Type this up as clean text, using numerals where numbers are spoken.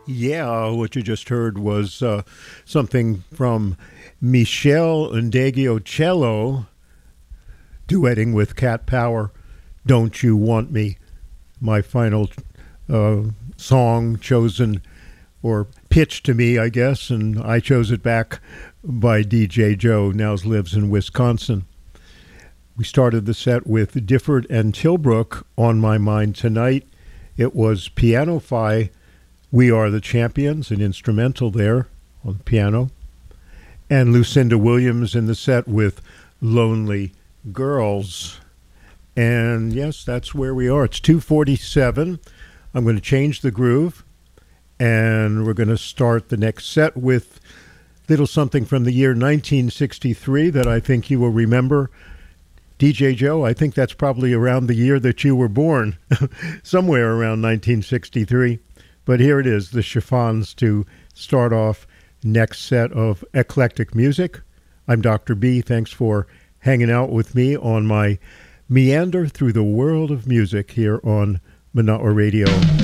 Yeah, what you just heard was something from Michelle Ndegeocello duetting with Cat Power, Don't You Want Me? My final song chosen or pitched to me, I guess, and I chose it back by DJ Joe, now lives in Wisconsin. We started the set with Difford and Tilbrook, On My Mind Tonight. It was Piano-Fi, We Are the Champions, an instrumental there on the piano. And Lucinda Williams in the set with Lonely Girls. And yes, that's where we are. It's 2:47. I'm going to change the groove, and we're going to start the next set with little something from the year 1963 that I think you will remember. DJ Joe, I think that's probably around the year that you were born, somewhere around 1963. But here it is, the Chiffons, to start off next set of eclectic music. I'm Dr. B. Thanks for hanging out with me on my meander through the world of music here on Manawa Radio.